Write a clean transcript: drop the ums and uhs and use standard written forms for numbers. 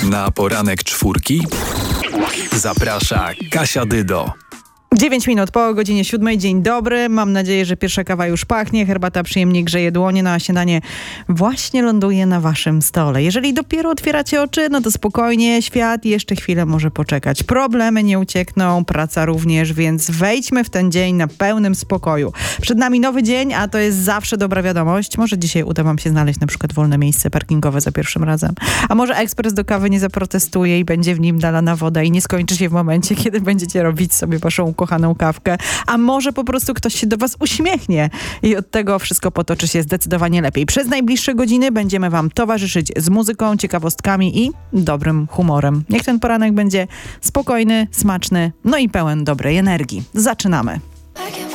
Na poranek czwórki zaprasza Kasia Dydo. 9 minut po godzinie 7. Dzień dobry. Mam nadzieję, że pierwsza kawa już pachnie, herbata przyjemnie grzeje dłonie, no a śniadanie właśnie ląduje na waszym stole. Jeżeli dopiero otwieracie oczy, no to spokojnie, świat jeszcze chwilę może poczekać. Problemy nie uciekną, praca również, więc wejdźmy w ten dzień na pełnym spokoju. Przed nami nowy dzień, a to jest zawsze dobra wiadomość. Może dzisiaj uda wam się znaleźć na przykład wolne miejsce parkingowe za pierwszym razem. A może ekspres do kawy nie zaprotestuje i będzie w nim nalana woda i nie skończy się w momencie, kiedy będziecie robić sobie waszą kochaną kawkę, a może po prostu ktoś się do was uśmiechnie i od tego wszystko potoczy się zdecydowanie lepiej. Przez najbliższe godziny będziemy wam towarzyszyć z muzyką, ciekawostkami i dobrym humorem. Niech ten poranek będzie spokojny, smaczny, no i pełen dobrej energii. Zaczynamy.